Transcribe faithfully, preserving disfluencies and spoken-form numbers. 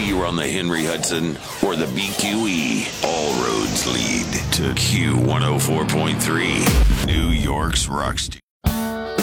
you're on the Henry Hudson or the B Q E, all roads lead to Q one oh four point three, New York's Rock Station.